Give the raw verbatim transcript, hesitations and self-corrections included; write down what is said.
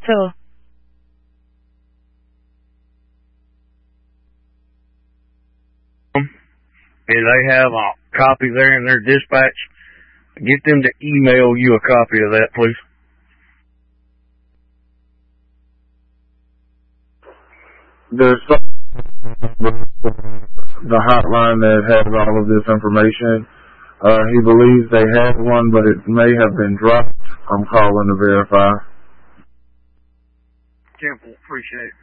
So, and they have a copy there in their dispatch. Get them to email you a copy of that, please. There's some, the hotline that has all of this information. Uh, he believes they have one, but it may have been dropped. I'm calling to verify. Temple, appreciate it.